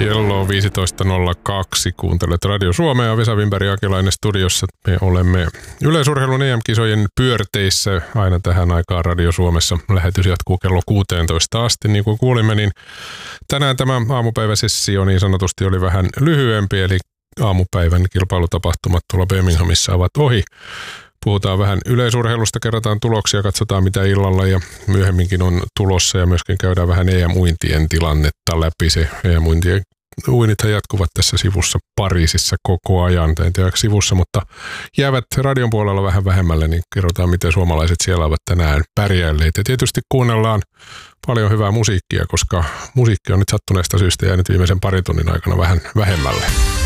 Kello on 15.02. Kuuntelet Radio Suomea ja Vesa Wimberg-Jakelainen studiossa. Me olemme yleisurheilun EM-kisojen pyörteissä aina tähän aikaan Radio Suomessa. Lähetys jatkuu kello 16 asti. Niin kuin kuulimme, niin tänään tämä aamupäiväsessio niin sanotusti oli vähän lyhyempi, eli aamupäivän kilpailutapahtumat tuolla Birminghamissa ovat ohi. Puhutaan vähän yleisurheilusta, kerrotaan tuloksia, katsotaan mitä illalla ja myöhemminkin on tulossa ja myöskin käydään vähän EM-uintien tilannetta läpi. Se EM-uintien uinithan jatkuvat tässä sivussa Pariisissa koko ajan, en tiedä sivussa, mutta jäävät radion puolella vähän vähemmälle, niin kerrotaan miten suomalaiset siellä ovat tänään pärjäilleet. Ja tietysti kuunnellaan paljon hyvää musiikkia, koska musiikki on nyt sattuneesta syystä jäänyt viimeisen pari tunnin aikana vähän vähemmälle.